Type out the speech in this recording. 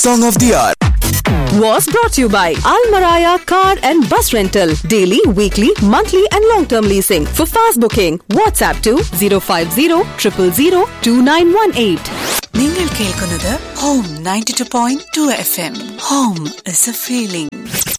Song of the Hour was brought to you by Al Maraya Car and Bus Rental. Daily, weekly, monthly and long-term leasing. For fast booking, WhatsApp to 050-000-2918. നിങ്ങൾ കേൾക്കുന്നത് Home 92.2 FM. Home is a feeling.